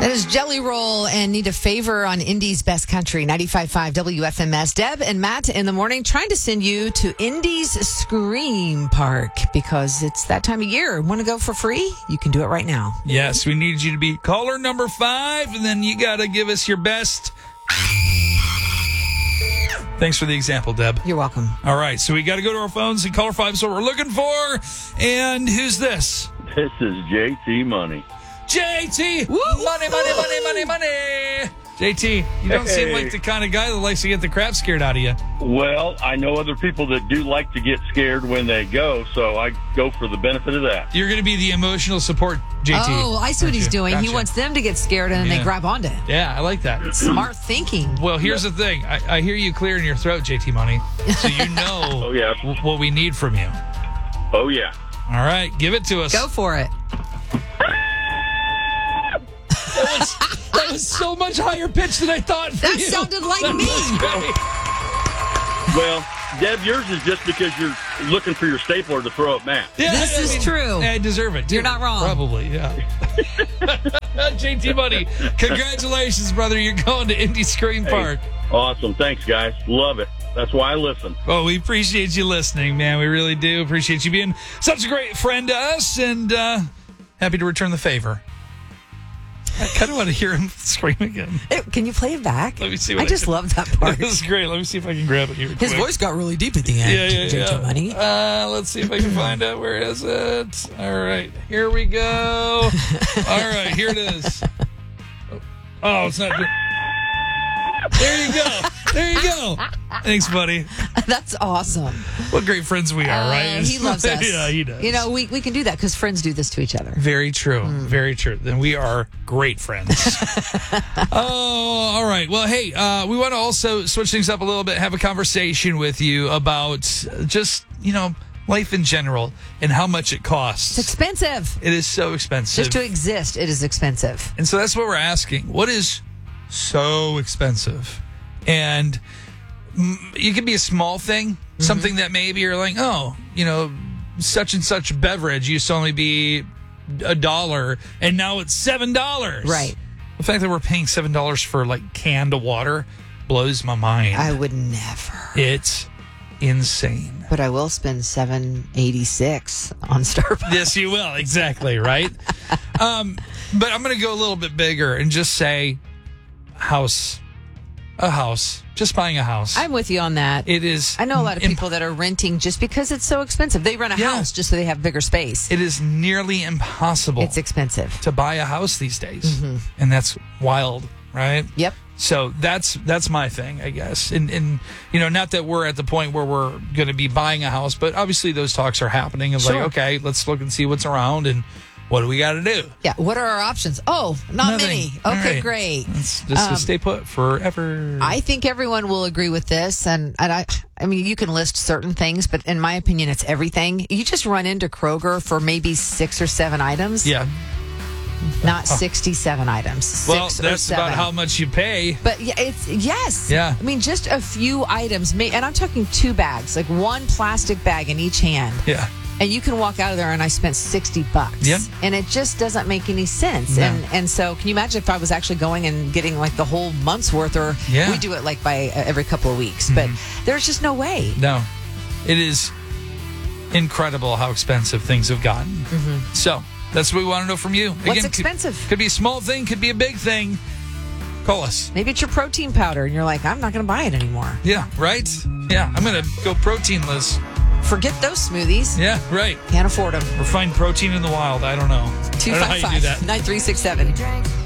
That is Jelly Roll and Need a Favor on Indy's Best Country, 95.5 WFMS. Deb and Matt in the morning trying to send you to Indy's Scream Park because it's that time of year. Want to go for free? You can do it right now. Yes, we need you to be caller number 5, and then you got to give us your best. Thanks for the example, Deb. You're welcome. All right, so we got to go to our phones, and caller 5 is what we're looking for. And who's this? This is JT Money. JT! Woo! Money. JT, you don't seem like the kind of guy that likes to get the crap scared out of you. Well, I know other people that do like to get scared when they go, so I go for the benefit of that. You're going to be the emotional support, JT. Oh, I see what he's doing. Gotcha. He wants them to get scared and then they grab onto him. Yeah, I like that. Smart thinking. Well, here's the thing. I hear you clearing your throat, JT Money, so you know what we need from you. Oh, yeah. All right, give it to us. Go for it. That was so much higher pitch than I thought for That you. sounded like me. Well, Deb, yours is just because you're looking for your stapler to throw at Matt. Yeah, This is true. I deserve it, too. You're not wrong. Probably, yeah. JT Money, congratulations, brother. You're going to Indy Scream Park. Awesome. Thanks, guys. Love it. That's why I listen. Well, we appreciate you listening, man. We really do appreciate you being such a great friend to us, and happy to return the favor. I kind of want to hear him scream again. Can you play it back? Let me see. What I just love that part. This is great. Let me see if I can grab it here. His quick. voice got really deep at the end. Yeah. Money. Let's see if I can find out. Where is it? All right. Here we go. All right. Here it is. Oh, it's not. There you go. There you go. Thanks, buddy. That's awesome. What great friends we are, right? He loves us. Yeah, he does. You know, we can do that because friends do this to each other. Very true. Very true. Then we are great friends. Oh, all right. Well, hey, we want to also switch things up a little bit, have a conversation with you about just, life in general and how much it costs. It's expensive. It is so expensive. Just to exist, it is expensive. And so that's what we're asking. What is so expensive? And it could be a small thing, something that maybe you're like, such and such beverage used to only be $1 and now it's $7. Right. The fact that we're paying $7 for canned water blows my mind. I would never. It's insane. But I will spend $7.86 on Starbucks. Yes, you will. Exactly. Right. But I'm going to go a little bit bigger and just say a house. Just buying a house. I'm with you on that. It is. I know a lot of people that are renting just because it's so expensive. They rent a house just so they have bigger space. It is nearly impossible. It's expensive to buy a house these days, and that's wild, right? Yep. So that's my thing, I guess. And not that we're at the point where we're going to be buying a house, but obviously those talks are happening. Of okay, let's look and see what's around and what do we got to do? Yeah. What are our options? Oh, not many. Okay, great. Let's just stay put forever. I think everyone will agree with this. And I mean, you can list certain things, but in my opinion, it's everything. You just run into Kroger for maybe 6 or 7 items. Yeah. Not 67 items. Well, 6 or that's 7. about how much you pay. But yes. Yeah. I mean, just a few items. And I'm talking 2 bags, like one plastic bag in each hand. Yeah. And you can walk out of there and I spent $60. Yep. And it just doesn't make any sense. No. And so can you imagine if I was actually going and getting the whole month's worth, or we do it by every couple of weeks, but there's just no way. No. It is incredible how expensive things have gotten. So that's what we want to know from you. What's expensive? Could be a small thing, could be a big thing. Call us. Maybe it's your protein powder and you're like, I'm not going to buy it anymore. Yeah, right? Yeah, I'm going to go proteinless. Forget those smoothies. Yeah, right. Can't afford them. Or find protein in the wild. I don't know. I don't know how you do that. 255-9367.